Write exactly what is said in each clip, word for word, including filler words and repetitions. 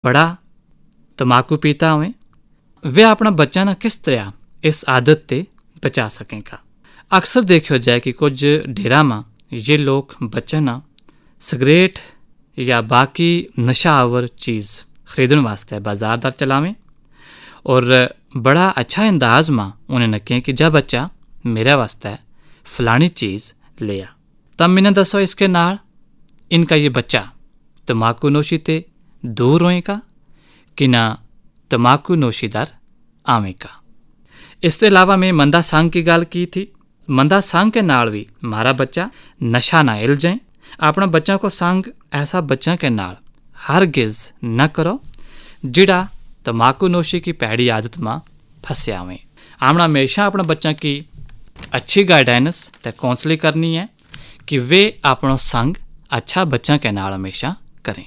बड़ा तम्बाकू पीता होवे, वे अपना बच्चा ना किस तरह इस आदत ते बचा सकेगा। अक्सर देखियो जाए कि कुछ डेरा में ये लोग बच्चा ना सिगरेट या बाकी नशा आवर चीज़ खरीदने वास्ते बाजार दर चलावें और बड़ा अच्छा अंदाज में उन्हें नकें कि जा बच्चा मेरे वास्ते फलानी चीज़ ले आ। तब मैंने दसो इसके नाल इनका ये बच्चा तम्बाकू नोशी ते दूर होएगा कि ना तम्बाकू नोशी दर आवेगा। इसके अलावा मैं मंदा संग की गल की थी। मंदा संग के नाल भी मारा बच्चा नशा ना हिल जाए। अपना बच्चा को संग ऐसा बच्चा के नाल हरगिज़ न करो जिड़ा तम्बाकू नोशी की पैड़ी आदत में फंसया हुए। हमने हमेशा अपना बच्चा की अच्छी गाइडेंस ते काउंसलिंग करनी है कि वे अपना संग अच्छा बच्चा के नाल हमेशा करें।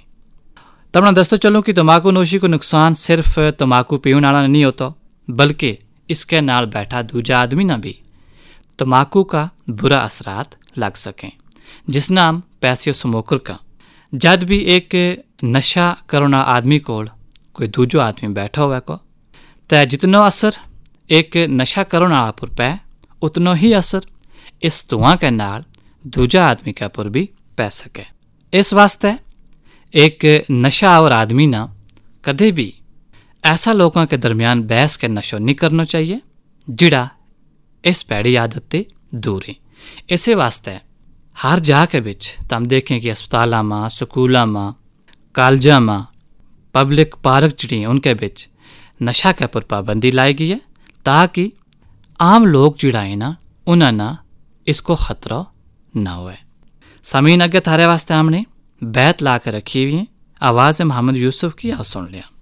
तब मैं दसते चलूँ कि तम्बाकू नोशी को नुकसान सिर्फ तम्बाकू पीने वाला नहीं होता, बल्कि इसके नाल बैठा दूजा आदमी ना भी तम्बाकू का बुरा असरात लग सकें, जिस नाम पैसे स्मोकर का। जद भी एक नशा करना आदमी कोल कोई दूजो आदमी बैठा हुआ को तो जितना असर एक नशा करने वाला पर पै उतना ही असर इस धुआं के नाल दूजा आदमी के पर भी पै सके। इस वास्ते एक नशा और आदमी ना कदे भी ऐसा लोगों के दरमियान बहस के नशो नहीं करना चाहिए जिड़ा इस पैड़ी आदत ते दूर है। इसे वास्ते हर जगह के बिच हम देखें कि अस्पताल में, स्कूलों में, कॉलेजा में, पब्लिक पार्क जड़ी उनके बिच नशा के पर पाबंदी लाई गई है ताकि आम लोग जिड़ा है ना उन्हें ना इसको खतरा ना होए। समीन अगे थारे वास्ते हमने बैत ला के रखी हुई है। आवाज़ मोहम्मद यूसुफ की, आओ सुन लिया।